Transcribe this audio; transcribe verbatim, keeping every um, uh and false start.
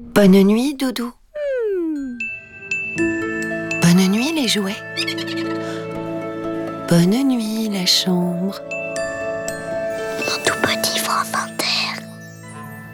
Bonne nuit, Doudou. Bonne nuit, les jouets. Bonne nuit, la chambre. Un tout